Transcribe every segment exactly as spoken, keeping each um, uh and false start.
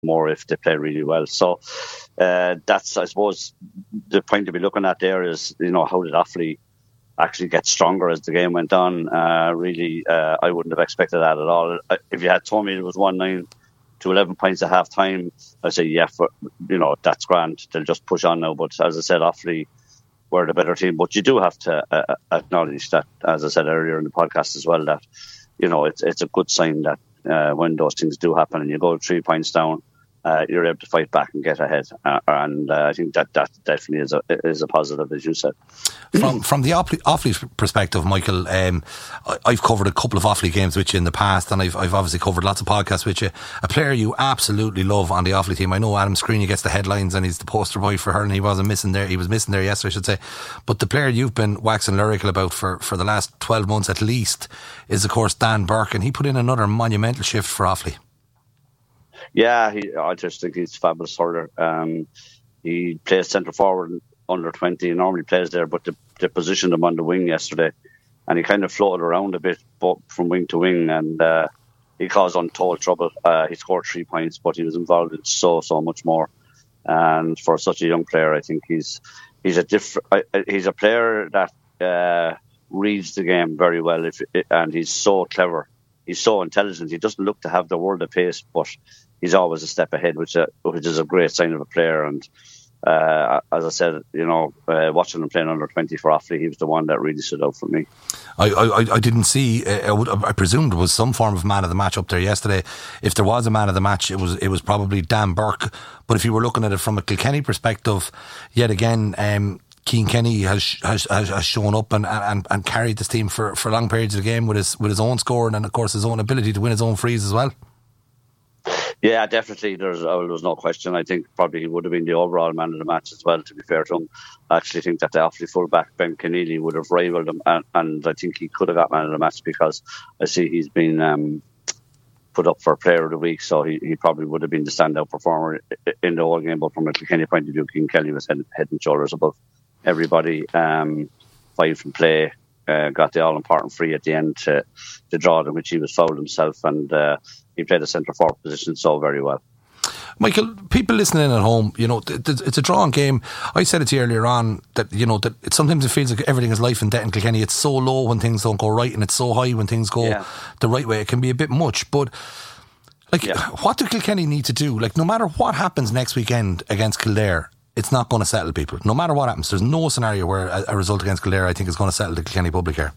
more if they play really well. So uh, that's, I suppose, the point to be looking at there is, you know, how did Offaly actually get stronger as the game went on? Uh, really, uh, I wouldn't have expected that at all. If you had told me it was one nine to eleven points at half time, I'd say, yeah, for, you know, that's grand. They'll just push on now. But as I said, Offaly were the better team. But you do have to uh, acknowledge that, as I said earlier in the podcast as well, that, you know, it's it's a good sign that uh, when those things do happen and you go three points down, uh, you're able to fight back and get ahead. Uh, and uh, I think that that definitely is a is a positive, as you said. From from the Offaly perspective, Michael, um, I've covered a couple of Offaly games with you in the past, and I've I've obviously covered lots of podcasts with you. A player you absolutely love on the Offaly team. I know Adam Screeney gets the headlines and he's the poster boy for her, and he wasn't missing there. He was missing there yesterday, I should say. But the player you've been waxing lyrical about for, for the last twelve months at least is, of course, Dan Burke, and he put in another monumental shift for Offaly. Yeah, he, I just think he's a fabulous hurler. Um, he plays centre forward under twenty. He normally plays there, but they, they positioned him on the wing yesterday, and he kind of floated around a bit from wing to wing, and uh, he caused untold trouble. Uh, he scored three points, but he was involved in so so much more. And for such a young player, I think he's he's a different. Uh, he's a player that uh, reads the game very well, if and he's so clever. He's so intelligent. He doesn't look to have the world of pace, but he's always a step ahead, which uh, which is a great sign of a player. And uh, as I said, you know, uh, watching him playing under twenty for Offaly, he was the one that really stood out for me. I I, I didn't see. Uh, I, would, I presumed there was some form of man of the match up there yesterday. If there was a man of the match, it was it was probably Dan Burke. But if you were looking at it from a Kilkenny perspective, yet again, Um, Cian Kenny has, has has shown up and, and, and carried this team for, for long periods of the game with his with his own scoring and of course his own ability to win his own frees as well. Yeah, definitely. There's uh, there's no question. I think probably he would have been the overall man of the match as well, to be fair to him. I actually think that the Offaly fullback Ben Keneally would have rivaled him, and, and I think he could have got man of the match because I see he's been um, put up for player of the week, so he, he probably would have been the standout performer in the whole game. But from a Kilkenny point of view, Cian Kelly was head, head and shoulders above everybody. Um, five from play, uh, got the all-important free at the end to, to draw them, which he was fouled himself, and uh, he played a centre forward position so very well. Michael, people listening in at home, you know, it's a drawn game. I said it to you earlier on that, you know, that it, sometimes it feels like everything is life and death in Kilkenny. It's so low when things don't go right, and it's so high when things go yeah. the right way. It can be a bit much, but like, yeah. what do Kilkenny need to do? Like, no matter what happens next weekend against Kildare, it's not going to settle people. No matter what happens, there's no scenario where a, a result against Kildare, I think, is going to settle the Kilkenny public here.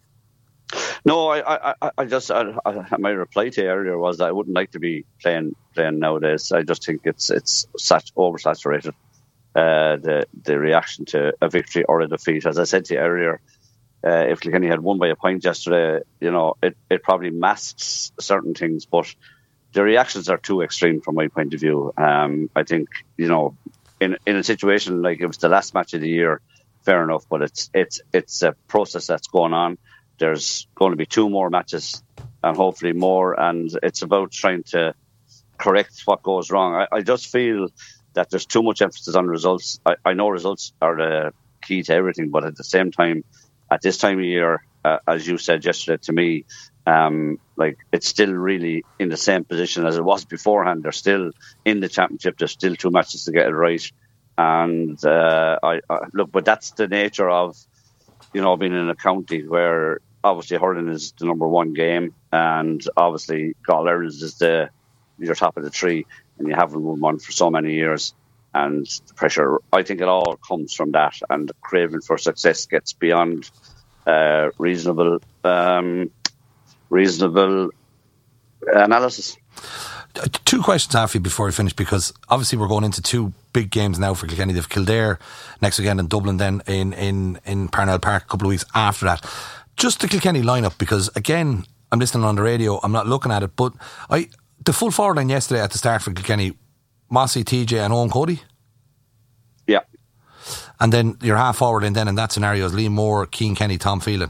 No, I, I, I just, I, I, my reply to you earlier was that I wouldn't like to be playing playing nowadays. I just think it's it's sat, oversaturated. Uh, the the reaction to a victory or a defeat, as I said to you earlier, uh, if Kilkenny had won by a point yesterday, you know, it, it probably masks certain things, but the reactions are too extreme from my point of view. Um, I think, you know, in in a situation like it was the last match of the year, fair enough, but it's it's it's a process that's going on. There's going to be two more matches and hopefully more, and it's about trying to correct what goes wrong. I, I just feel that there's too much emphasis on results. I, I know results are the key to everything, but at the same time, at this time of year, uh, as you said yesterday to me, um, like it's still really in the same position as it was beforehand. They're still in the championship. There's still two matches to get it right. And uh, I, I look, but that's the nature of, you know, being in a county where obviously hurling is the number one game, and obviously All Ireland is the you're top of the tree, and you haven't won one for so many years, and the pressure. I think it all comes from that, and the craving for success gets beyond uh, reasonable, um, reasonable analysis. Two questions after you before I finish, because obviously we're going into two big games now for Kilkenny. They've Kildare next weekend in Dublin, then in, in, in Parnell Park a couple of weeks after that. Just the Kilkenny lineup, because again, I'm listening on the radio, I'm not looking at it, but I the full forward line yesterday at the start for Kilkenny, Mossy, T J and Owen Cody. Yeah. And then your half forward and then in that scenario is Liam Moore, Cian Kenny, Tom Phelan.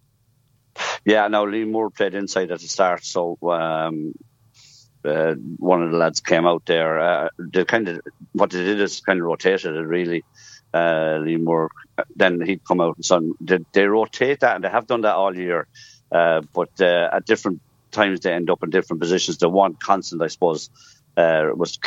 Yeah, no, Liam Moore played inside at the start, so um Uh, one of the lads came out there. Uh, they kind of what they did is kind of rotated it really. Uh, Liam Moore, then he'd come out and son. They, they rotate that, and they have done that all year. Uh, but uh, at different times, they end up in different positions. The one constant, I suppose, uh, was